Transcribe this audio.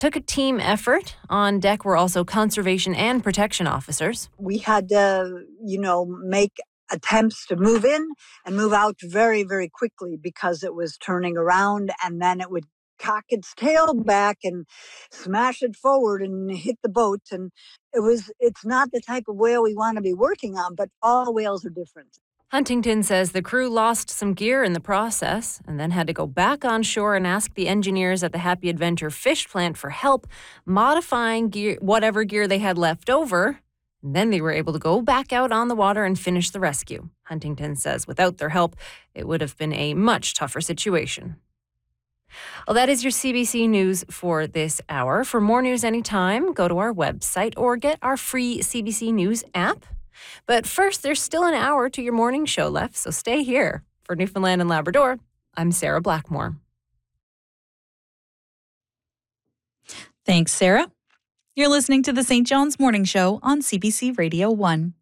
took a team effort. On deck were also conservation and protection officers. We had to, make attempts to move in and move out very, very quickly because it was turning around and then it would cock its tail back and smash it forward and hit the boat. And it's not the type of whale we want to be working on, but all whales are different. Huntington says the crew lost some gear in the process and then had to go back on shore and ask the engineers at the Happy Adventure fish plant for help modifying whatever gear they had left over. And then they were able to go back out on the water and finish the rescue. Huntington says without their help, it would have been a much tougher situation. Well, that is your CBC News for this hour. For more news anytime, go to our website or get our free CBC News app. But first, there's still an hour to your morning show left, so stay here. For Newfoundland and Labrador, I'm Sarah Blackmore. Thanks, Sarah. You're listening to the St. John's Morning Show on CBC Radio 1.